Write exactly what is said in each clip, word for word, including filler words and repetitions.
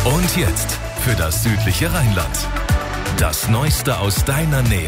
Und jetzt für das südliche Rheinland. Das Neueste aus deiner Nähe.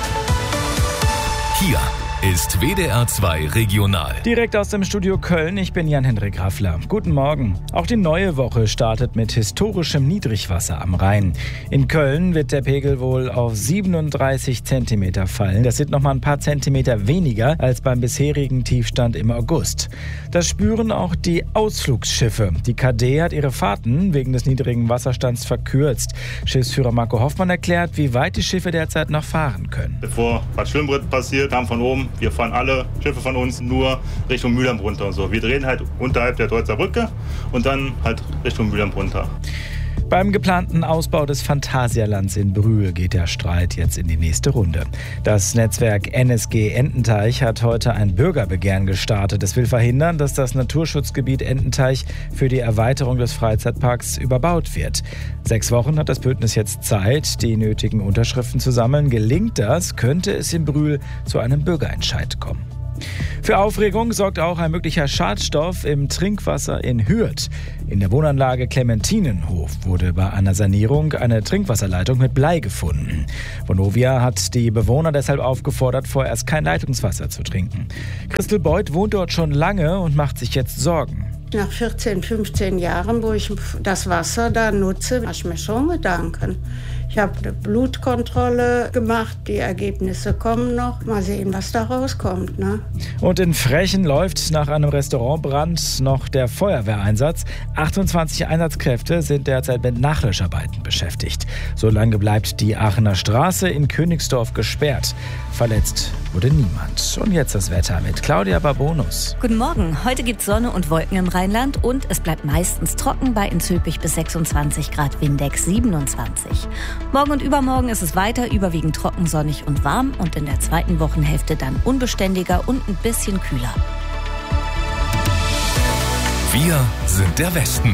Hier ist W D R zwei Regional. Direkt aus dem Studio Köln, ich bin Jan-Hendrik Raffler. Guten Morgen. Auch die neue Woche startet mit historischem Niedrigwasser am Rhein. In Köln wird der Pegel wohl auf siebenunddreißig Zentimeter fallen. Das sind noch mal ein paar Zentimeter weniger als beim bisherigen Tiefstand im August. Das spüren auch die Ausflugsschiffe. Die K D hat ihre Fahrten wegen des niedrigen Wasserstands verkürzt. Schiffsführer Marco Hoffmann erklärt, wie weit die Schiffe derzeit noch fahren können. Bevor Bad Schwimmbrett passiert, kam von oben. Wir fahren alle Schiffe von uns nur Richtung Mülheim runter und so. Wir drehen halt unterhalb der Deutzer Brücke und dann halt Richtung Mülheim runter. Beim geplanten Ausbau des Phantasialands in Brühl geht der Streit jetzt in die nächste Runde. Das Netzwerk N S G Ententeich hat heute ein Bürgerbegehren gestartet. Es will verhindern, dass das Naturschutzgebiet Ententeich für die Erweiterung des Freizeitparks überbaut wird. Sechs Wochen hat das Bündnis jetzt Zeit, die nötigen Unterschriften zu sammeln. Gelingt das, könnte es in Brühl zu einem Bürgerentscheid kommen. Für Aufregung sorgt auch ein möglicher Schadstoff im Trinkwasser in Hürth. In der Wohnanlage Clementinenhof wurde bei einer Sanierung eine Trinkwasserleitung mit Blei gefunden. Vonovia hat die Bewohner deshalb aufgefordert, vorerst kein Leitungswasser zu trinken. Christel Beuth wohnt dort schon lange und macht sich jetzt Sorgen. Nach vierzehn, fünfzehn Jahren, wo ich das Wasser da nutze, mache ich mir schon Gedanken. Ich habe eine Blutkontrolle gemacht, die Ergebnisse kommen noch. Mal sehen, was da rauskommt, ne? Und in Frechen läuft nach einem Restaurantbrand noch der Feuerwehreinsatz. achtundzwanzig Einsatzkräfte sind derzeit mit Nachlöscharbeiten beschäftigt. Solange bleibt die Aachener Straße in Königsdorf gesperrt. Verletzt wurde niemand. Und jetzt das Wetter mit Claudia Barbonus. Guten Morgen. Heute gibt es Sonne und Wolken im Rheinland und es bleibt meistens trocken bei in Zülpich bis sechsundzwanzig Grad, Windex siebenundzwanzig. Morgen und übermorgen ist es weiter überwiegend trocken, sonnig und warm und in der zweiten Wochenhälfte dann unbeständiger und ein bisschen kühler. Wir sind der Westen.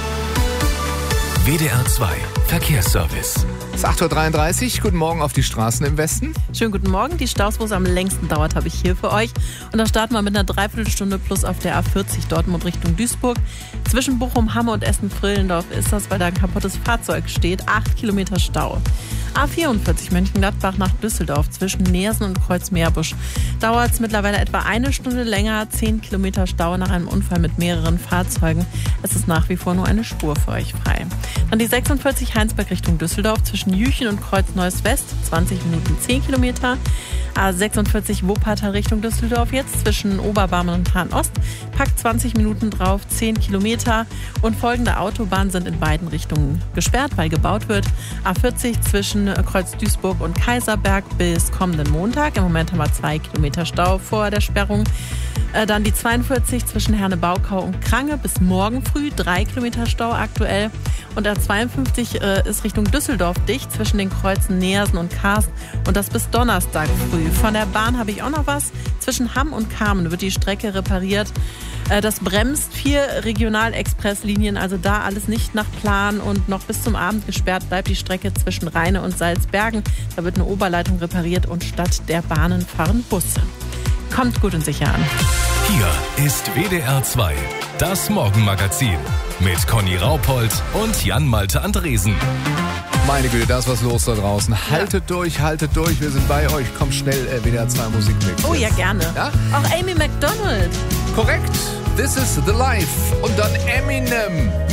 W D R zwei Verkehrsservice. Es ist acht Uhr dreiunddreißig. Guten Morgen auf die Straßen im Westen. Schönen guten Morgen. Die Staus, wo es am längsten dauert, habe ich hier für euch. Und da starten wir mit einer Dreiviertelstunde plus auf der A vierzig Dortmund Richtung Duisburg. Zwischen Bochum, Hamme und Essen-Frillendorf ist das, weil da ein kaputtes Fahrzeug steht. Acht Kilometer Stau. A vierundvierzig Mönchengladbach nach Düsseldorf zwischen Neersen und Kreuzmeerbusch. Dauert es mittlerweile etwa eine Stunde länger. Zehn Kilometer Stau nach einem Unfall mit mehreren Fahrzeugen. Es ist nach wie vor nur eine Spur für euch frei. Dann die sechsundvierzig Heinsberg Richtung Düsseldorf zwischen Jüchen und Kreuz-Neues West. zwanzig Minuten, zehn Kilometer. A sechsundvierzig Wuppertal Richtung Düsseldorf jetzt zwischen Oberbarmen und Hahn-Ost. Packt zwanzig Minuten drauf, zehn Kilometer. Und folgende Autobahnen sind in beiden Richtungen gesperrt, weil gebaut wird. A vierzig zwischen Kreuz Duisburg und Kaiserberg bis kommenden Montag. Im Moment haben wir zwei Kilometer Stau vor der Sperrung. Äh, dann die zweiundvierzig zwischen Herne-Baukau und Krange bis morgen früh. Drei Kilometer Stau aktuell. Und A zweiundfünfzig äh, ist Richtung Düsseldorf dicht zwischen den Kreuzen Neersen und Karst. Und das bis Donnerstag früh. Von der Bahn habe ich auch noch was. Zwischen Hamm und Kamen wird die Strecke repariert. Äh, das bremst vier Regionalexpresslinien. Also da alles nicht nach Plan und noch bis zum Abend gesperrt bleibt die Strecke zwischen Rheine und Salzbergen. Da wird eine Oberleitung repariert und statt der Bahnen fahren Busse. Kommt gut und sicher an. Hier ist W D R zwei, das Morgenmagazin mit Conny Raupold und Jan-Malte Andresen. Meine Güte, da ist was los da draußen. Haltet ja. durch, haltet durch, wir sind bei euch. Kommt schnell äh, W D R zwei Musik mit. Oh ja, gerne. Ja? Auch Amy Macdonald. Korrekt. This is the Life. Und dann Eminem.